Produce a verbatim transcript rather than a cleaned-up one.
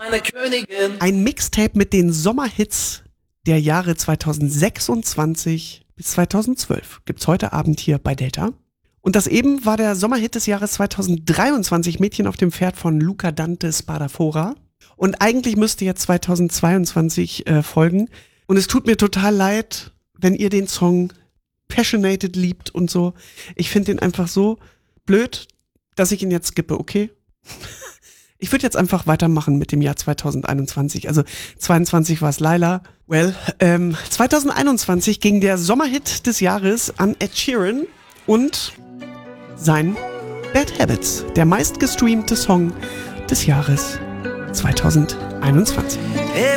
meine Königin. Ein Mixtape mit den Sommerhits der Jahre zweitausendsechsundzwanzig bis zweitausendzwölf gibt's heute Abend hier bei Delta. Und das eben war der Sommerhit des Jahres zweitausenddreiundzwanzig, Mädchen auf dem Pferd von Luca Dante Spadafora. Und eigentlich müsste jetzt zweitausendzweiundzwanzig äh, folgen. Und es tut mir total leid, wenn ihr den Song Passionated liebt und so. Ich finde den einfach so blöd, dass ich ihn jetzt skippe, okay? Ich würde jetzt einfach weitermachen mit dem Jahr zweitausendeinundzwanzig. Also zweiundzwanzig war es Laila. Well, ähm, zweitausendeinundzwanzig ging der Sommerhit des Jahres an Ed Sheeran und sein Bad Habits, der meistgestreamte Song des Jahres zweitausendeinundzwanzig. If